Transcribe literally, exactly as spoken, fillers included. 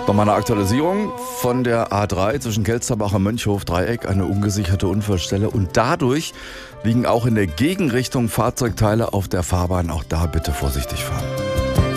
Nochmal eine Aktualisierung von der A drei zwischen Kelsterbach und Mönchhof-Dreieck, eine ungesicherte Unfallstelle. Und dadurch liegen auch in der Gegenrichtung Fahrzeugteile auf der Fahrbahn. Auch da bitte vorsichtig fahren.